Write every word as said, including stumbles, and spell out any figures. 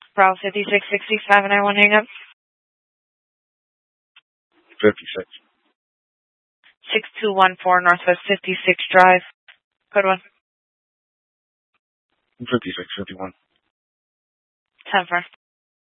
Bravo fifty-six sixty-five, and I want to hang up. fifty-six. six two one four Northwest fifty-six Drive. Code one. fifty-six fifty-one. ten four.